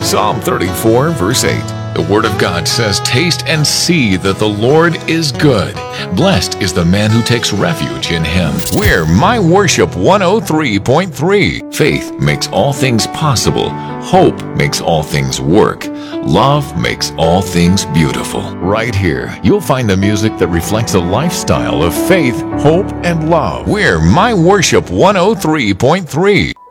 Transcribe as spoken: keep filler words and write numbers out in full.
Psalm thirty-four, verse eight. The Word of God says, "Taste and see that the Lord is good. Blessed is the man who takes refuge in Him." We're My Worship one oh three point three. Faith makes all things possible. Hope makes all things work. Love makes all things beautiful. Right here, you'll find the music that reflects a lifestyle of faith, hope, and love. We're My Worship one oh three point three.